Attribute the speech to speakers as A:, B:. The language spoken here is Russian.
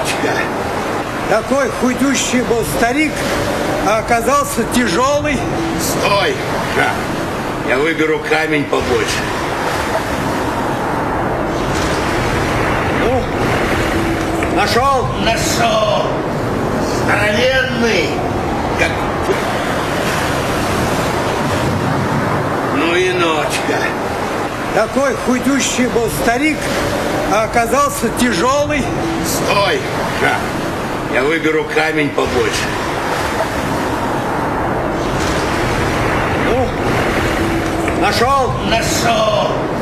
A: ночка.
B: Такой худющий был старик, а оказался тяжелый.
A: Стой, Жак. Я выберу камень побольше.
B: Ну, нашел?
A: Нашел. Здоровенный, как... Ну и ночка.
B: Такой худющий был старик, а оказался тяжелый.
A: Стой, Жак. Я выберу камень побольше.
B: Ну, нашел?
A: Нашел.